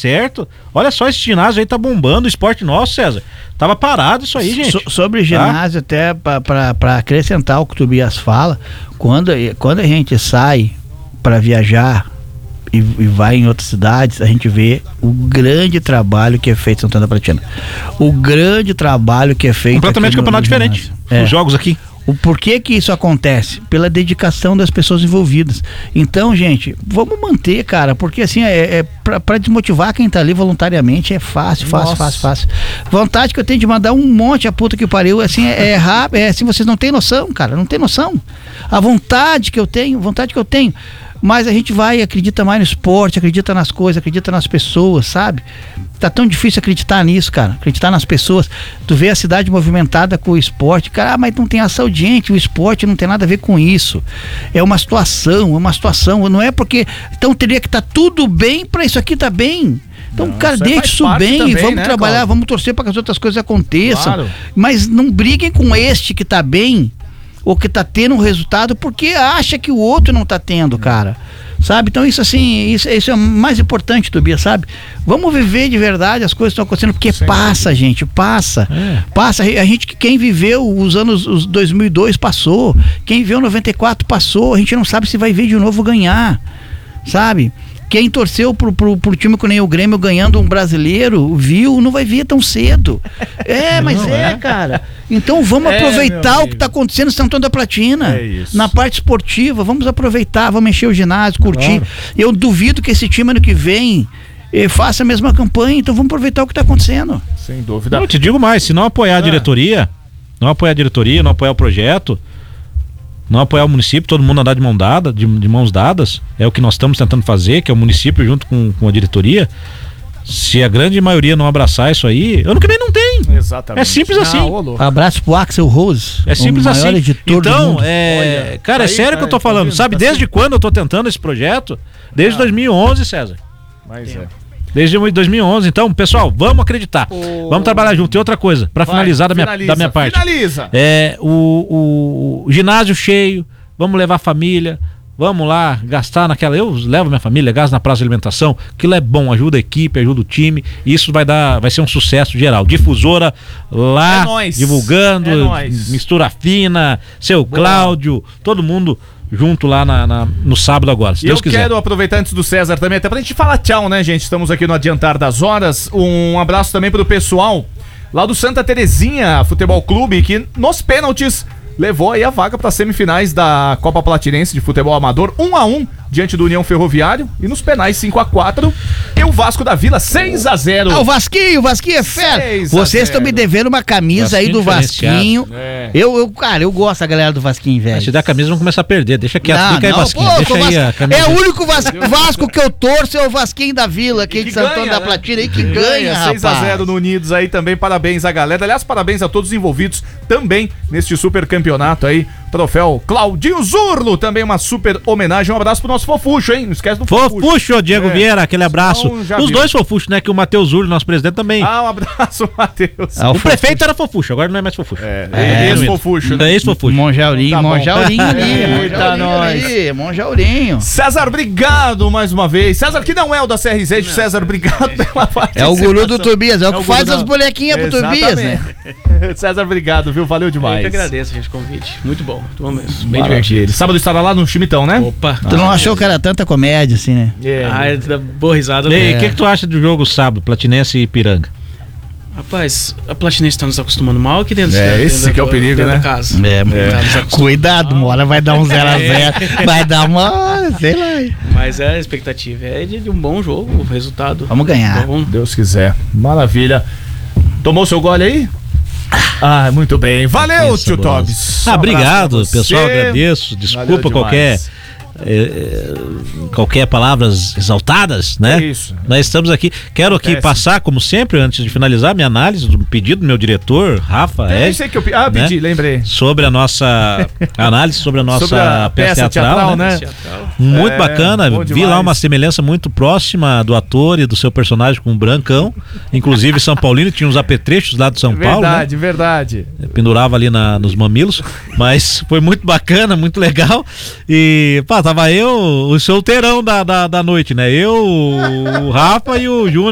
certo. Olha só, esse ginásio aí tá bombando, o esporte nosso, César. Tava parado isso aí, gente. Sobre ginásio, até para acrescentar o que o Tobias fala, quando a gente sai para viajar e vai em outras cidades, a gente vê o grande trabalho que é feito em Santana da Platina. O grande trabalho que é feito completamente campeonato diferente. Os jogos aqui. O porquê que isso acontece? Pela dedicação das pessoas envolvidas. Então, gente, vamos manter, cara, porque assim, pra desmotivar quem tá ali voluntariamente é fácil. Vontade que eu tenho de mandar um monte a puta que pariu, assim, rápido, assim, vocês não têm noção, cara, não tem noção. A vontade que eu tenho. Mas a gente acredita mais no esporte, acredita nas coisas, acredita nas pessoas, sabe? Tá tão difícil acreditar nisso, cara. Acreditar nas pessoas. Tu vê a cidade movimentada com o esporte. Cara, mas não tem ação, gente. O esporte não tem nada a ver com isso. É uma situação. Não é porque... Então teria que estar tudo bem pra isso aqui tá bem. Então, cara, deixa isso bem, também, vamos trabalhar, Cláudio? Vamos torcer para que as outras coisas aconteçam. Claro. Mas não briguem com este que tá bem, ou que tá tendo um resultado, porque acha que o outro não tá tendo, cara. Sabe? Então isso assim, isso é mais importante, Tobias, sabe? Vamos viver de verdade, as coisas estão acontecendo, porque passa, gente, passa. Passa, a gente, quem viveu os 2002 passou, quem viveu 94 passou, a gente não sabe se vai ver de novo ganhar, sabe? Quem torceu pro time que nem o Grêmio ganhando um brasileiro, não vai ver tão cedo. Cara. Então vamos aproveitar o que está acontecendo em Santana da Platina. Na parte esportiva, vamos aproveitar, vamos encher o ginásio, curtir. Claro. Eu duvido que esse time ano que vem faça a mesma campanha, então vamos aproveitar o que está acontecendo. Sem dúvida. Eu te digo mais, se não apoiar a diretoria, não apoiar o projeto, não apoiar o município, todo mundo andar de mãos dadas, é o que nós estamos tentando fazer, que é o município junto com a diretoria. Se a grande maioria não abraçar isso aí, ano que vem não tem. Exatamente. É simples assim. Abraço pro Axel Rose. É simples assim. Então, Olha, cara, é sério que eu tô falando. Sabe desde quando eu tô tentando esse projeto? Desde 2011, César. Mas Desde 2011. Então, pessoal, vamos acreditar. Vamos trabalhar junto. E outra coisa, pra finalizar da minha parte. Finaliza. O ginásio cheio, vamos levar a família, vamos lá gastar naquela... Eu levo minha família, gasto na praça de alimentação, aquilo é bom, ajuda a equipe, ajuda o time, e isso vai ser um sucesso geral. Difusora lá, divulgando, mistura fina, seu Cláudio, todo mundo junto lá no sábado agora, se Deus quiser. Eu quero aproveitar antes do César também, até pra gente falar tchau, né, gente? Estamos aqui no Adiantar das Horas. Um abraço também pro pessoal lá do Santa Terezinha Futebol Clube, que nos pênaltis levou aí a vaga para semifinais da Copa Platinense de Futebol Amador, 1-1 diante do União Ferroviário, e nos penais 5-4 e o Vasco da Vila 6-0. O Vasquinho é fera. Vocês estão me devendo uma camisa aí do Vasquinho. Cara, eu gosto da galera do Vasquinho, velho. Se der a camisa, vão começar a perder. Deixa quieto, fica aí, Vasquinho. Deixa aí a camisa. É o único Vasco que eu torço, é o Vasquinho da Vila, aqui de Santana da Platina, e que ganha, 6-0 no Unidos aí também. Parabéns à galera. Aliás, parabéns a todos os envolvidos também neste super campeonato aí. Troféu Claudinho Zurlo, também uma super homenagem. Um abraço pro nosso Fofuxo, hein? Não esquece do Fofuxo. Fofuxo, Diego Vieira, aquele abraço. Os dois Fofuxos, né? Que o Matheus Zurlo, nosso presidente, também. Um abraço, Matheus. O prefeito era Fofuxo, agora não é mais Fofuxo. Ex-Fofuxo. Ex-Fofuxo. Monjaurinho ali. Monjaurinho. César, obrigado mais uma vez. César, que não é o da CRZ, César, obrigado pela participação. É o guru do Tobias, é o que faz as bonequinhas pro Tobias, né? César, obrigado, viu? Valeu demais. Eu que agradeço, gente, o convite. Muito bom, bem divertido. Sábado estará lá no Chimitão, né? Opa. Tu não achou que era tanta comédia assim, né? Dá boa risada. E aí, o que tu acha do jogo sábado, Platinense e Ipiranga? Rapaz, a Platinense tá nos acostumando mal aqui dentro esse que é o perigo, né? Da casa. Cuidado, uma hora vai dar um 0-0. Vai dar uma... sei lá. Mas a expectativa é de um bom jogo, o resultado. Vamos ganhar. Deus quiser. Maravilha. Tomou seu gole aí? Muito bem. Valeu, tio Tobis. Obrigado, pessoal. Agradeço. Desculpa qualquer palavras exaltadas, né? Isso. Nós estamos aqui. Quero aqui passar, como sempre, antes de finalizar, minha análise do pedido do meu diretor, Rafa. Sei que eu pedi, lembrei. Sobre a nossa análise sobre a nossa peça teatral, né? Muito bacana. Vi lá uma semelhança muito próxima do ator e do seu personagem com o Brancão. Inclusive, São Paulino tinha uns apetrechos lá do São Paulo. Verdade. Pendurava ali nos mamilos. Mas foi muito bacana, muito legal. E, tava eu, o solteirão da noite, né? Eu, o Rafa e o Júnior.